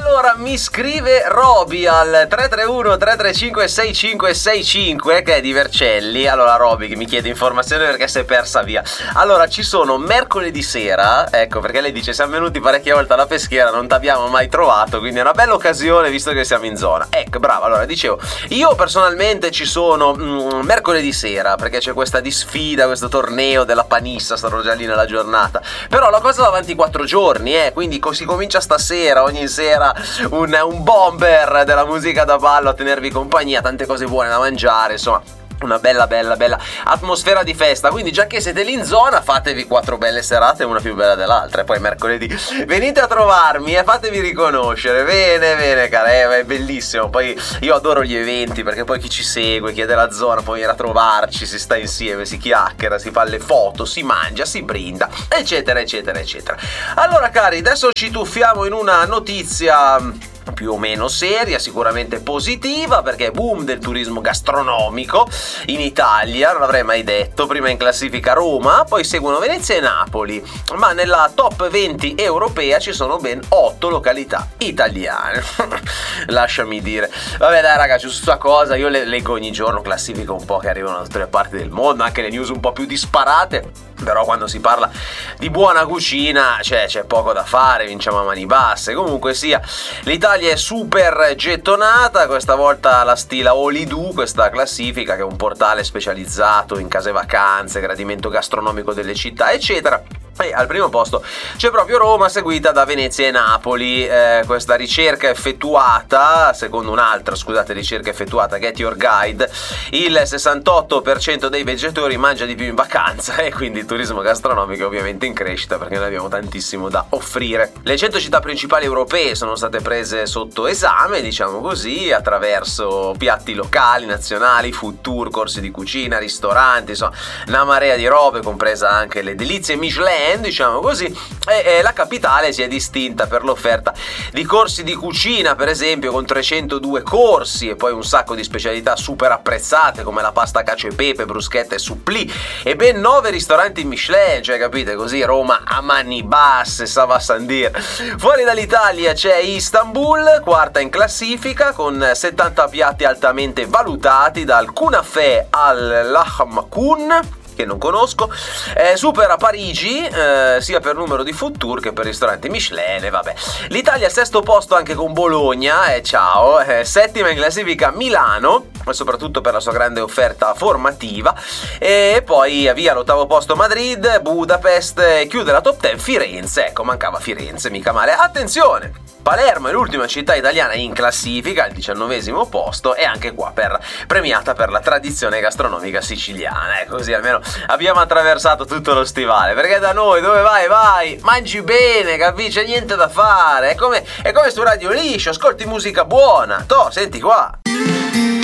Allora mi scrive Roby al 331 335 6565 che è di Vercelli. Allora Roby che mi chiede informazioni perché si è persa via. Allora ci sono mercoledì sera, ecco perché lei dice siamo venuti parecchie volte alla peschiera, non t'abbiamo mai trovato, quindi è una bella occasione visto che siamo in zona. Ecco, bravo. Allora dicevo, io personalmente ci sono mercoledì sera perché c'è questa disfida, questo torneo della panissa, sarò già lì nella giornata. Però la cosa va avanti 4 giorni, quindi si comincia stasera, ogni sera un bomber della musica da ballo a tenervi compagnia, tante cose buone da mangiare, insomma una bella atmosfera di festa. Quindi già che siete lì in zona, fatevi 4 belle serate, una più bella dell'altra, e poi mercoledì venite a trovarmi e fatevi riconoscere. Bene cara, è bellissimo. Poi io adoro gli eventi perché poi chi ci segue, chi è della zona, poi viene a trovarci, si sta insieme, si chiacchiera, si fa le foto, si mangia, si brinda, eccetera. Allora cari, adesso ci tuffiamo in una notizia più o meno seria, sicuramente positiva, perché boom del turismo gastronomico in Italia, non l'avrei mai detto. Prima in classifica Roma, poi seguono Venezia e Napoli, ma nella top 20 europea ci sono ben 8 località italiane. Lasciami dire. Vabbè dai ragazzi, su sta cosa io leggo ogni giorno classifiche un po' che arrivano da tutte le parti del mondo, anche le news un po' più disparate. Però quando si parla di buona cucina c'è poco da fare, vinciamo a mani basse. Comunque sia, l'Italia è super gettonata, questa volta la stila Olidu, questa classifica che è un portale specializzato in case vacanze, gradimento gastronomico delle città, eccetera. E al primo posto c'è proprio Roma, seguita da Venezia e Napoli. Questa ricerca effettuata, secondo un'altra ricerca effettuata, Get Your Guide, il 68% dei viaggiatori mangia di più in vacanza, e quindi il turismo gastronomico è ovviamente in crescita perché noi abbiamo tantissimo da offrire. Le 100 città principali europee sono state prese sotto esame, diciamo così, attraverso piatti locali, nazionali, food tour, corsi di cucina, ristoranti, insomma una marea di robe, compresa anche le delizie Michelin, diciamo così. E la capitale si è distinta per l'offerta di corsi di cucina, per esempio, con 302 corsi e poi un sacco di specialità super apprezzate come la pasta cacio e pepe, bruschetta e supplì, e ben 9 ristoranti Michelin, cioè capite, così Roma a mani basse, ça va sans dire. Fuori dall'Italia c'è Istanbul, quarta in classifica con 70 piatti altamente valutati, dal kunafè al lahmacun, che non conosco, supera Parigi sia per numero di food tour che per ristoranti Michelin, e vabbè. L'Italia al sesto posto anche con Bologna, ciao, settima in classifica Milano, soprattutto per la sua grande offerta formativa, e poi via all'ottavo posto Madrid, Budapest, chiude la top 10 Firenze. Ecco, mancava Firenze, mica male. Attenzione! Palermo è l'ultima città italiana in classifica, al 19° posto, e anche qua premiata per la tradizione gastronomica siciliana. Così almeno abbiamo attraversato tutto lo stivale, perché da noi dove vai, mangi bene, capisci? C'è niente da fare, è come su Radio Liscio, ascolti musica buona. Senti qua.